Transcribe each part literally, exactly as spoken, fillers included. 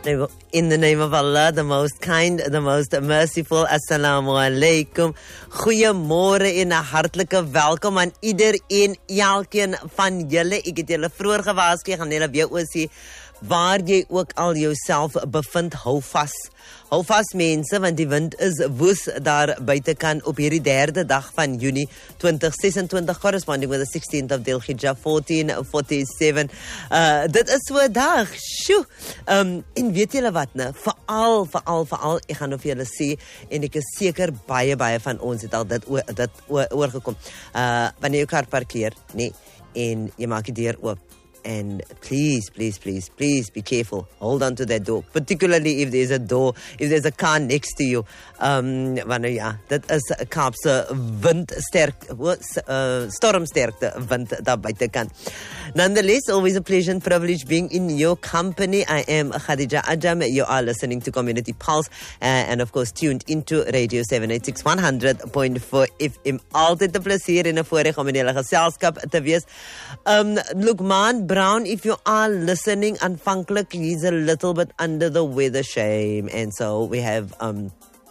In the name of Allah, the most kind, the most merciful. Assalamu alaikum. Goeiemôre en 'n hartlike welkom aan iedereen, elkeen van julle. Ek het julle vroeër gewaarsku, ek gaan julle weer oor sê waar jy ook al jouself bevind, hou vas. Hou vas mense, want die wind is woes daar buitekant op hierdie derde dag van Junie twenty twenty-six, corresponding with the sixteenth of Dhul Hijjah fourteen forty-seven. Uh, dit is so 'n dag, sjoe. Um, en weet julle wat, ne? Veral, veral, veral, ek gaan nou vir julle sê, en ek is seker baie, baie van ons het al dit, oor, dit oor, oorgekom. Uh, wanneer jy kar parkeer, nee, en jy maak die deur oop. And please, please, please, please be careful. Hold on to that door, particularly if there's a door, if there's a car next to you. Um, wanneer ja, dit is 'n Kaapse windsterk, uh, stormsterkte wind daar buitekant. Nonetheless, always a pleasure and privilege being in your company. I am Khadija Ajam. You are listening to Community Pulse, uh, and of course tuned into Radio seven eighty-six one hundred point four F M. Altyd 'n plesier en 'n voorreg om in julle geselskap te wees. Um, Lukman Brown, if you are listening, aanvanklik, he's a little bit under the weather, shame. And so we have um,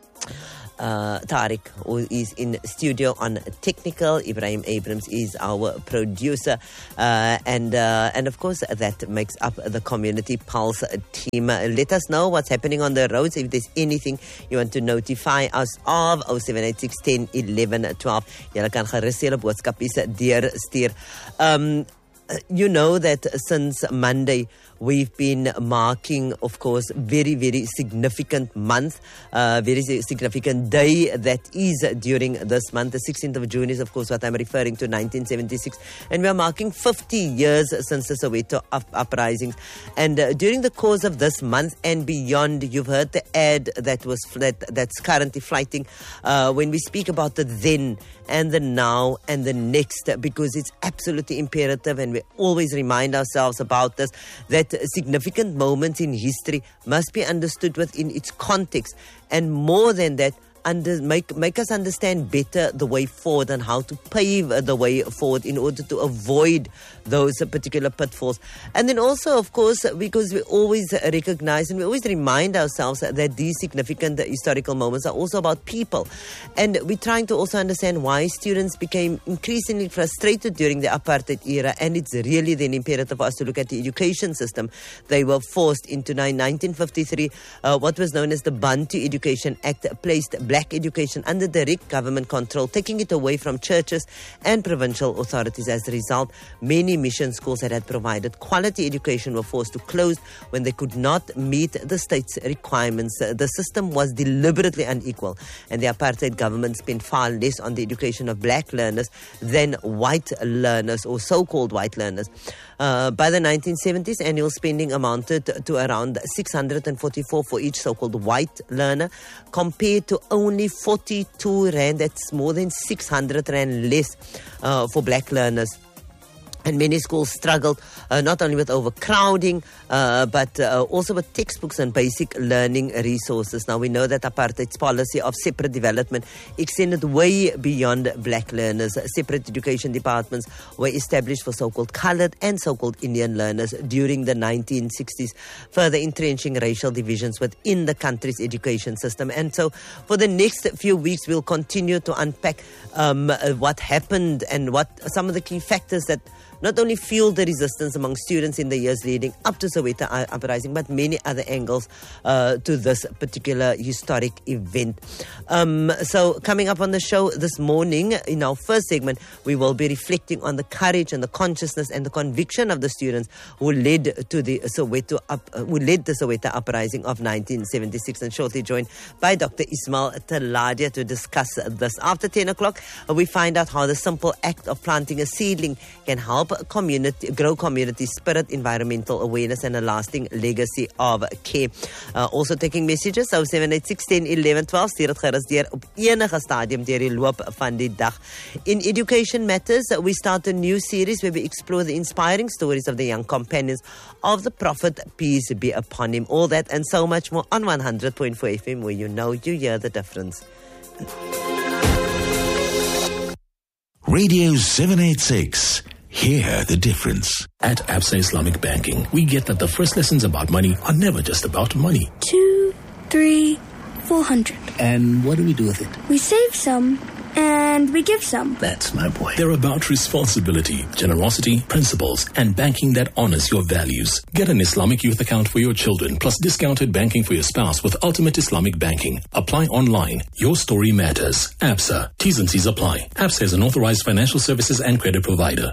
uh, Tariq, who is in studio on technical. Ibrahim Abrams is our producer. Uh, and uh, and of course, that makes up the Community Pulse team. Let us know what's happening on the roads. If there's anything you want to notify us of, oh seven eight six, ten, eleven, twelve. Julle kan gerus julle boodskapies deurstuur. Um, You know that since Monday, we've been marking, of course, very, very significant month, uh, very significant day that is during this month. The sixteenth of June is, of course, what I'm referring to, nineteen seventy-six. And we are marking fifty years since the Soweto up uprisings. And uh, during the course of this month and beyond, you've heard the ad that was that, that's currently flighting uh, when we speak about the then and the now and the next, because it's absolutely imperative, and we always remind ourselves about this, that significant moments in history must be understood within its context, and more than that, Under, make make us understand better the way forward and how to pave the way forward in order to avoid those particular pitfalls. And then also, of course, because we always recognize and we always remind ourselves that these significant historical moments are also about people. And we're trying to also understand why students became increasingly frustrated during the apartheid era. And it's really then imperative for us to look at the education system. They were forced into nineteen fifty-three, uh, what was known as the Bantu Education Act, placed black education under direct government control, taking it away from churches and provincial authorities. As a result, many mission schools that had provided quality education were forced to close when they could not meet the state's requirements. The system was deliberately unequal, and the apartheid government spent far less on the education of black learners than white learners, or so-called white learners. Uh, by the nineteen seventies, annual spending amounted to around six hundred forty-four for each so-called white learner, compared to only forty-two rand. That's more than six hundred rand less uh, for black learners. And many schools struggled uh, not only with overcrowding, uh, but uh, also with textbooks and basic learning resources. Now, we know that apartheid's policy of separate development extended way beyond black learners. Separate education departments were established for so-called colored and so-called Indian learners during the nineteen sixties, further entrenching racial divisions within the country's education system. And so, for the next few weeks, we'll continue to unpack um, what happened and what some of the key factors that not only fueled the resistance among students in the years leading up to Soweto uprising, but many other angles uh, to this particular historic event. Um, so coming up on the show this morning, in our first segment, we will be reflecting on the courage and the consciousness and the conviction of the students who led to the Soweto up, uh, who led the Soweto uprising of nineteen seventy-six, and shortly joined by Doctor Ismail Taladia to discuss this. After ten o'clock, uh, we find out how the simple act of planting a seedling can help community grow community spirit, environmental awareness, and a lasting legacy of care. Uh, also taking messages, so seven eight six, ten, eleven, twelve, stuur het gerus deur op enige stadium deur die loop van die dag. In Education Matters, we start a new series where we explore the inspiring stories of the young companions of the Prophet, peace be upon him. All that and so much more on one hundred point four F M, where you know you hear the difference. Radio seven eighty-six, Hear the difference. At Absa Islamic Banking, we get that the first lessons about money are never just about money. Two, three, four hundred. And what do we do with it? We save some, and we give some. That's my boy. They're about responsibility, generosity, principles, and banking that honors your values. Get an Islamic youth account for your children, plus discounted banking for your spouse with Ultimate Islamic Banking. Apply online. Your story matters. Absa. T's and C's apply. Absa is an authorized financial services and credit provider.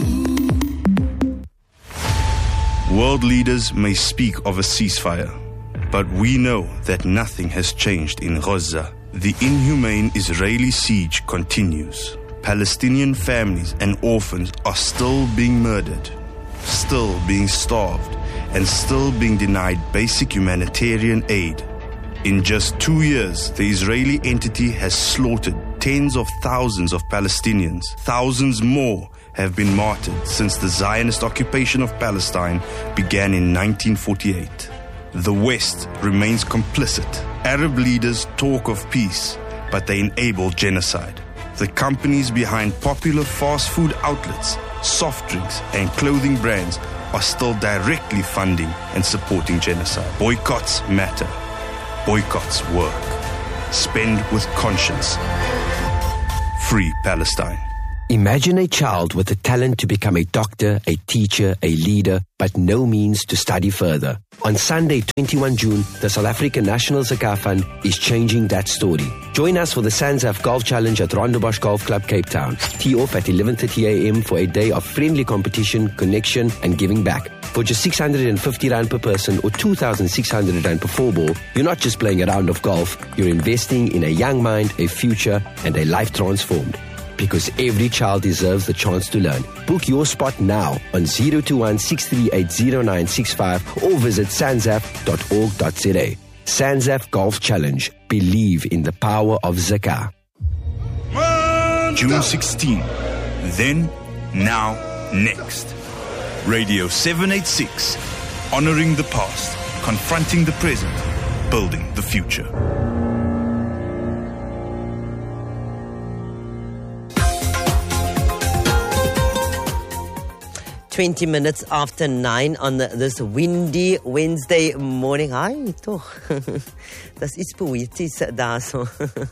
World leaders may speak of a ceasefire, but we know that nothing has changed in Gaza. The inhumane Israeli siege continues. Palestinian families and orphans are still being murdered, still being starved, and still being denied basic humanitarian aid. In just two years, the Israeli entity has slaughtered tens of thousands of Palestinians. Thousands more have been martyred since the Zionist occupation of Palestine began in nineteen forty-eight. The West remains complicit. Arab leaders talk of peace, but they enable genocide. The companies behind popular fast food outlets, soft drinks, and clothing brands are still directly funding and supporting genocide. Boycotts matter. Boycotts work. Spend with conscience. Free Palestine. Imagine a child with the talent to become a doctor, a teacher, a leader, but no means to study further. On Sunday, twenty-first of June, the South African National Zakah Fund is changing that story. Join us for the SANZAF Golf Challenge at Rondebosch Golf Club, Cape Town. Tee off at eleven thirty a.m. for a day of friendly competition, connection, and giving back. For just six hundred fifty rand per person or two thousand six hundred rand per four ball, you're not just playing a round of golf, you're investing in a young mind, a future, and a life transformed. Because every child deserves the chance to learn. Book your spot now on zero two one, six three eight, zero nine six five or visit sanzaf dot org dot za. SANZAF Golf Challenge. Believe in the power of Zakah. June sixteenth. Then, now, next. Radio seven eighty-six. Honoring the past, confronting the present, building the future. twenty minutes after nine on the, this windy Wednesday morning. Hi, toch. Das is poeties daar so.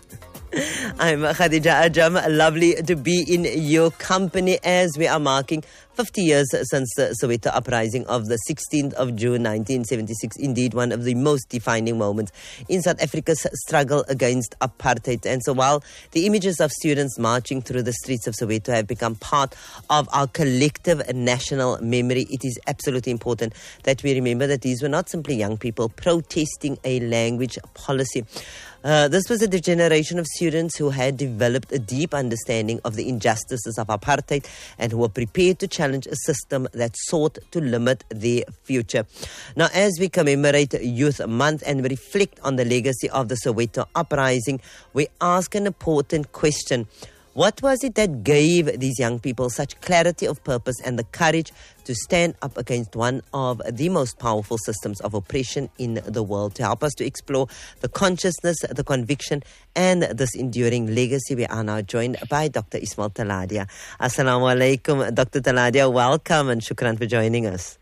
I'm Khadija Ajam. Lovely to be in your company as we are marking fifty years since the Soweto uprising of the sixteenth of June nineteen seventy-six. Indeed, one of the most defining moments in South Africa's struggle against apartheid. And so while the images of students marching through the streets of Soweto have become part of our collective national memory, it is absolutely important that we remember that these were not simply young people protesting a language policy. Uh, this was a generation of students who had developed a deep understanding of the injustices of apartheid and who were prepared to challenge a system that sought to limit their future. Now, as we commemorate Youth Month and we reflect on the legacy of the Soweto uprising, we ask an important question. What was it that gave these young people such clarity of purpose and the courage to stand up against one of the most powerful systems of oppression in the world? To help us to explore the consciousness, the conviction, and this enduring legacy, we are now joined by Doctor Ismail Taladia. Assalamu alaikum, Doctor Taladia. Welcome and shukran for joining us.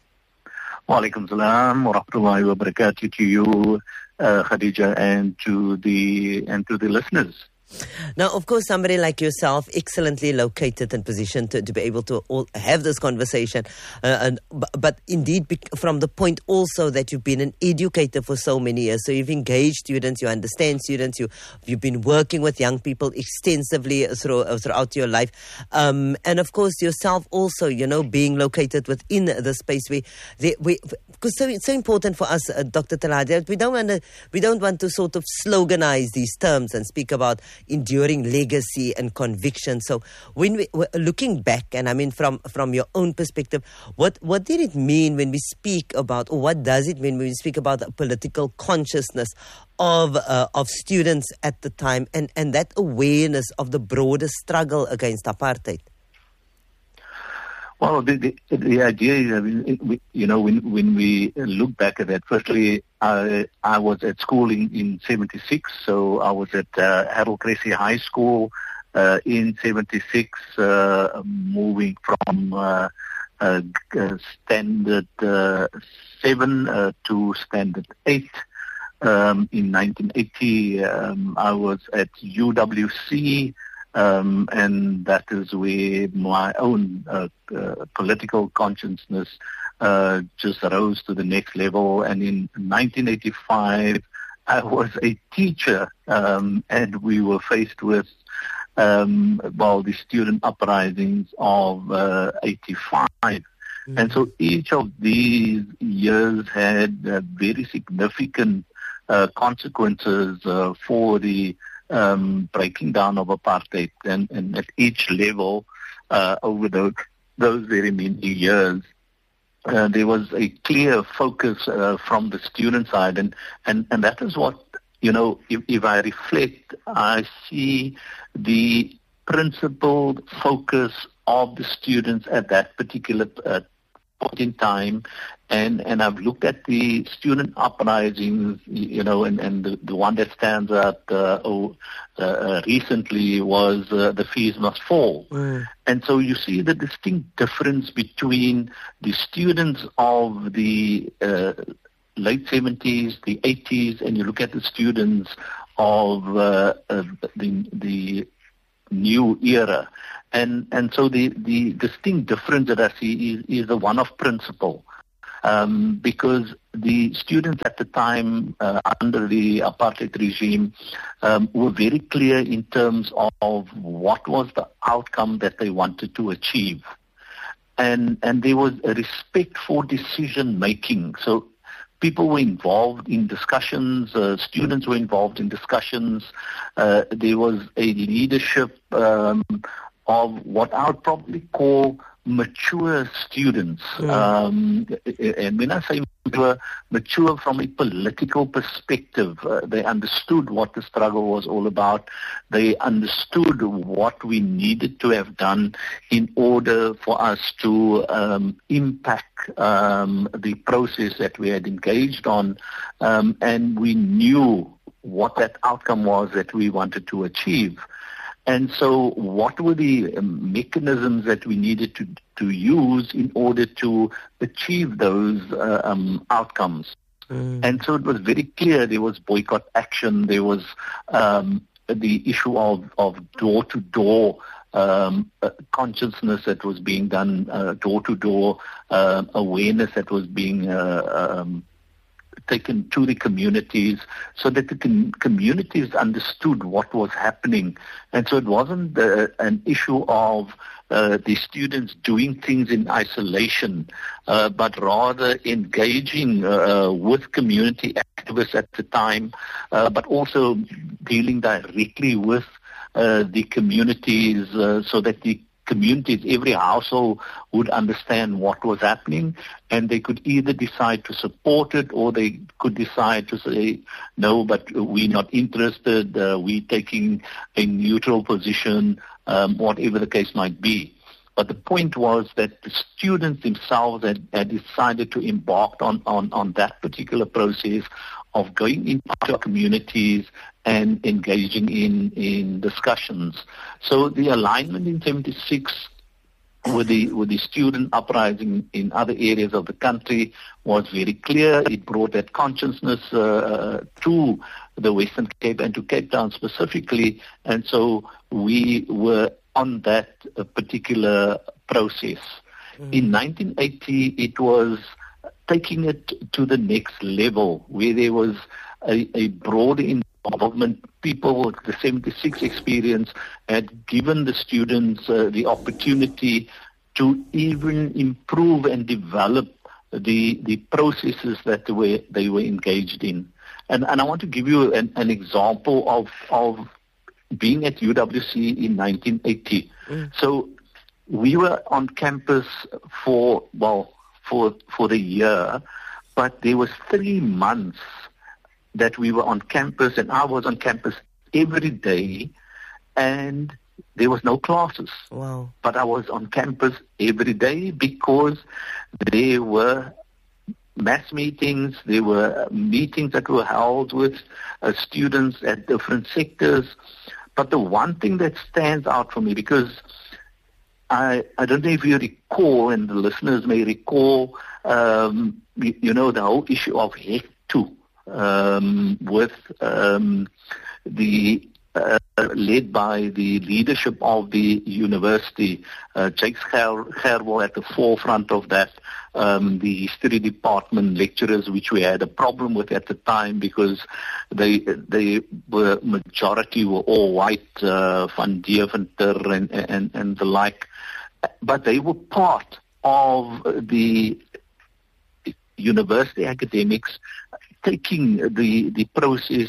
Wa alaikum salam wa rahmatullahi wa barakatuh to you, uh, Khadija, and to the and to the listeners. Now, of course, somebody like yourself, excellently located and positioned to, to be able to all have this conversation, uh, and but, but indeed be, from the point also that you've been an educator for so many years, so you've engaged students, you understand students, you, you've been working with young people extensively through, uh, throughout your life, um, and of course yourself also, you know, being located within the space where, they, we, because so it's so important for us, uh, Doctor Taladia, we don't want to, we don't want to sort of sloganize these terms and speak about enduring legacy and conviction. So when we were looking back, and I mean from, from your own perspective, what, what did it mean when we speak about, or what does it mean when we speak about the political consciousness of uh, of students at the time, and, and that awareness of the broader struggle against apartheid? Well, the, the, the idea is, I mean, we, you know, when when we look back at that, firstly, I, I was at school in, in seventy-six, so I was at uh, Harold Cressy High School, uh, in seventy-six, uh, moving from uh, uh, standard uh, seven uh, to standard eight. Um, in nineteen eighty, um, I was at U W C, um, and that is where my own uh, uh, political consciousness uh, just rose to the next level. And in nineteen eighty-five, I was a teacher, um, and we were faced with um, well, the student uprisings of uh, eighty-five. Mm-hmm. And so each of these years had uh, very significant Uh, consequences uh, for the um, breaking down of apartheid, and, and at each level uh, over those, those very many years, uh, there was a clear focus uh, from the student side, and, and, and that is what, you know, if, if I reflect, I see the principled focus of the students at that particular uh, point in time. And and I've looked at the student uprisings, you know, and, and the, the one that stands out uh, oh, uh, recently was uh, the fees must fall. Mm. And so you see the distinct difference between the students of the uh, late seventies, the eighties, and you look at the students of uh, uh, the the new era. And and so the, the distinct difference that I see is, is the one of principle. Um, because the students at the time uh, under the apartheid regime um, were very clear in terms of what was the outcome that they wanted to achieve. And, and there was a respect for decision making. So people were involved in discussions, uh, students were involved in discussions. Uh, there was a leadership um, of what I would probably call mature students. Mm. Um, and when I say mature, mature from a political perspective, uh, they understood what the struggle was all about. They understood what we needed to have done in order for us to um, impact um, the process that we had engaged on. Um, and we knew what that outcome was that we wanted to achieve. And so what were the um, mechanisms that we needed to, to use in order to achieve those uh, um, outcomes? Mm. And so it was very clear there was boycott action, there was um, the issue of, of door-to-door um, uh, consciousness that was being done, uh, door-to-door uh, awareness that was being uh, um, taken to the communities so that the com- communities understood what was happening. And so it wasn't uh, an issue of uh, the students doing things in isolation, uh, but rather engaging uh, with community activists at the time, uh, but also dealing directly with uh, the communities uh, so that the communities, every household would understand what was happening, and they could either decide to support it or they could decide to say, no, but we're not interested, uh, we're taking a neutral position, um, whatever the case might be. But the point was that the students themselves had, had decided to embark on, on, on that particular process of going into our communities and engaging in, in discussions. So the alignment in seventy-six with the, with the student uprising in other areas of the country was very clear. It brought that consciousness uh, to the Western Cape and to Cape Town specifically. And so we were on that uh, particular process. Mm. In nineteen eighty, it was taking it to the next level where there was a, a broader involvement. People with the seventy-six experience had given the students uh, the opportunity to even improve and develop the the processes that they were, they were engaged in. And, and I want to give you an, an example of, of being at U W C in nineteen eighty. Mm. So we were on campus for, well, for for the year, but there was three months that we were on campus, and I was on campus every day, and there was no classes. Wow. But I was on campus every day because there were mass meetings, there were meetings that were held with uh, students at different sectors, But the one thing that stands out for me, because I, I don't know if you recall, and the listeners may recall, um, you, you know, the whole issue of Hek two um, with um, the uh, led by the leadership of the university, uh, Jakes Gerwel at the forefront of that, um, the history department lecturers, which we had a problem with at the time because they they were majority were all white, uh, Van Deventer and, and and the like, but they were part of the university academics taking the the process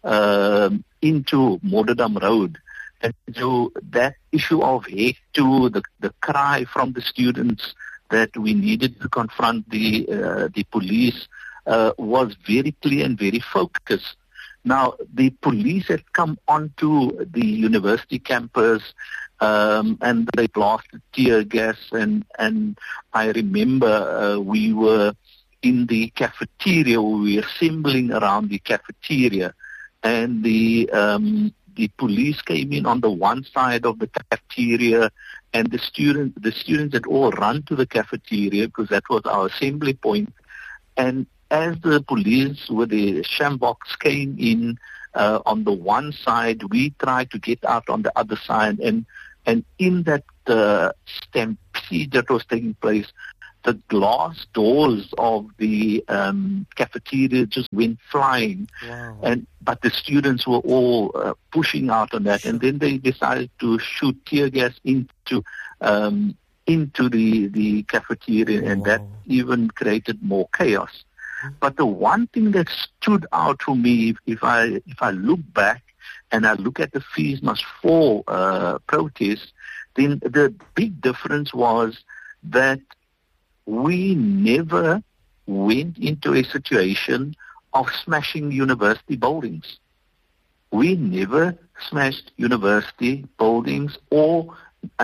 um, into Moderdam Road. And so that issue of hate to the, the cry from the students that we needed to confront the uh, the police uh, was very clear and very focused. Now, the police had come onto the university campus um, and they blasted tear gas. And, and I remember uh, we were in the cafeteria, we were assembling around the cafeteria, and the um, the police came in on the one side of the cafeteria, and the students the students had all run to the cafeteria because that was our assembly point. And as the police with the shambox came in uh, on the one side, we tried to get out on the other side, and and in that uh, stampede that was taking place, the glass doors of the um, cafeteria just went flying. Wow. And but the students were all uh, pushing out on that, and then they decided to shoot tear gas into um, into the the cafeteria, and wow. that even created more chaos. But the one thing that stood out for me, if, if I if I look back and I look at the Fees Must Fall uh, protest, then the big difference was that we never went into a situation of smashing university buildings. We never smashed university buildings or